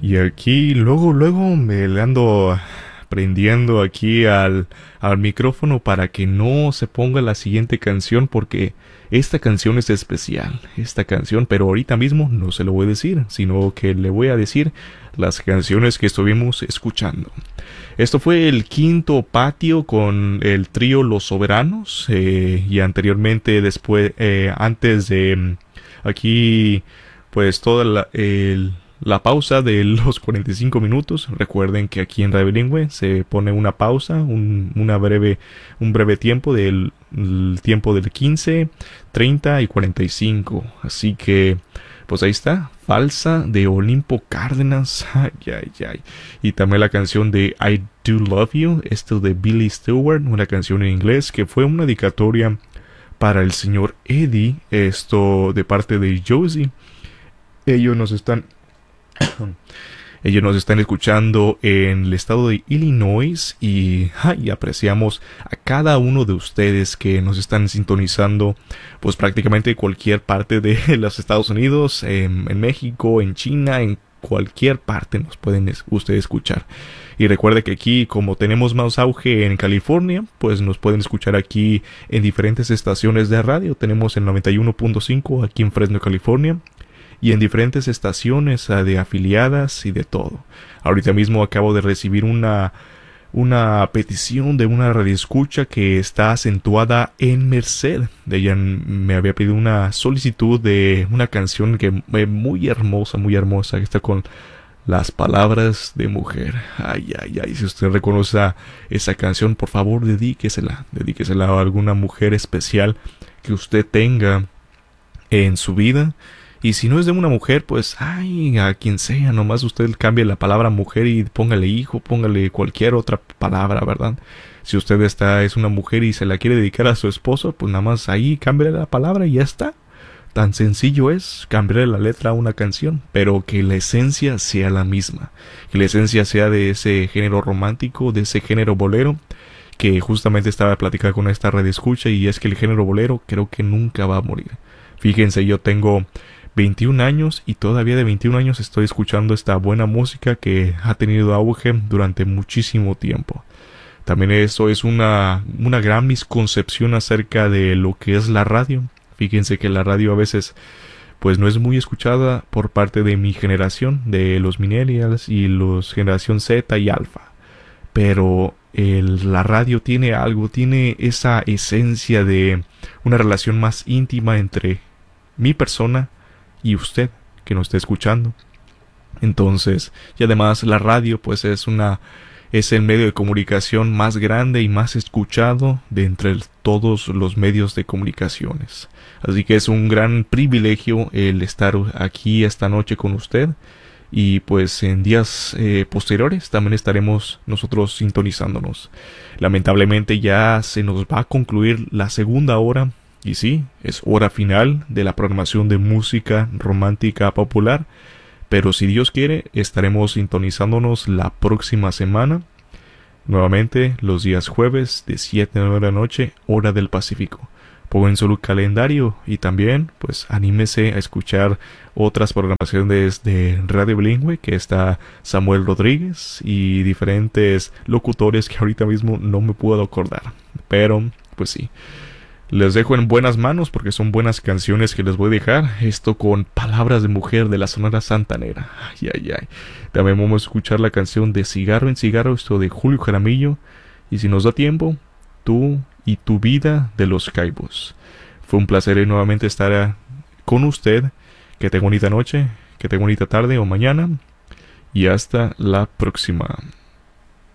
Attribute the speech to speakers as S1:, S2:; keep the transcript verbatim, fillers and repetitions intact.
S1: Y aquí, luego, luego me le ando prendiendo aquí al, al micrófono para que no se ponga la siguiente canción, porque esta canción es especial, esta canción, pero ahorita mismo no se lo voy a decir, sino que le voy a decir las canciones que estuvimos escuchando. Esto fue el quinto patio con el trío Los Soberanos, eh, y anteriormente, después, eh, antes de aquí, pues toda la, el... la pausa de los cuarenta y cinco minutos. Recuerden que aquí en Radio Bilingüe se pone una pausa, un, una breve, un breve tiempo del el tiempo del quince, treinta y cuarenta y cinco. Así que, pues ahí está. Falsa de Olimpo Cárdenas. Ay, ay, ay. Y también la canción de I Do Love You. Esto de Billy Stewart. Una canción en inglés que fue una dedicatoria para el señor Eddie. Esto de parte de Josie. Ellos nos están... Ellos nos están escuchando en el estado de Illinois y, ay, apreciamos a cada uno de ustedes que nos están sintonizando, pues prácticamente cualquier parte de los Estados Unidos, en, en México, en China, en cualquier parte nos pueden es, ustedes escuchar. Y recuerde que aquí, como tenemos más auge en California, pues nos pueden escuchar aquí en diferentes estaciones de radio. Tenemos el noventa y uno punto cinco aquí en Fresno, California, y en diferentes estaciones uh, de afiliadas y de todo. Ahorita mismo acabo de recibir una, una petición de una radioescucha que está acentuada en Merced. De ella me había pedido una solicitud de una canción que es muy hermosa, muy hermosa, que está con las palabras de mujer. Ay, ay, ay, si usted reconoce esa canción, por favor, dedíquesela. Dedíquesela a alguna mujer especial que usted tenga en su vida. Y si no es de una mujer, pues, ay, a quien sea, nomás usted cambie la palabra mujer y póngale hijo, póngale cualquier otra palabra, ¿verdad? Si usted está, es una mujer y se la quiere dedicar a su esposo, pues nada más ahí cámbiale la palabra y ya está. Tan sencillo es cambiarle la letra a una canción, pero que la esencia sea la misma. Que la esencia sea de ese género romántico, de ese género bolero, que justamente estaba platicando con esta radioescucha, y es que el género bolero creo que nunca va a morir. Fíjense, yo tengo veintiún años y todavía de veintiún años estoy escuchando esta buena música que ha tenido auge durante muchísimo tiempo. También eso es una, una gran misconcepción acerca de lo que es la radio. Fíjense que la radio a veces pues no es muy escuchada por parte de mi generación, de los millennials y los generación Z y alfa. Pero el, la radio tiene algo, tiene esa esencia de una relación más íntima entre mi persona y usted que nos está escuchando. Entonces, y además la radio pues es una es el medio de comunicación más grande y más escuchado de entre el, todos los medios de comunicaciones. Así que es un gran privilegio el estar aquí esta noche con usted, y pues en días eh, posteriores también estaremos nosotros sintonizándonos. Lamentablemente ya se nos va a concluir la segunda hora. Y sí, es hora final de la programación de música romántica popular, pero si Dios quiere, estaremos sintonizándonos la próxima semana, nuevamente los días jueves de siete a nueve de la noche, hora del Pacífico. Pongan en su calendario y también, pues, anímese a escuchar otras programaciones de Radio Bilingüe, que está Samuel Rodríguez y diferentes locutores que ahorita mismo no me puedo acordar, pero, pues sí. Les dejo en buenas manos porque son buenas canciones que les voy a dejar. Esto con Palabras de Mujer de la Sonora Santanera. Ay, ay, ay. También vamos a escuchar la canción de Cigarro en Cigarro, esto de Julio Jaramillo. Y si nos da tiempo, Tú y tu vida de los Caibos. Fue un placer nuevamente estar con usted. Que tenga bonita noche, que tenga bonita tarde o mañana. Y hasta la próxima.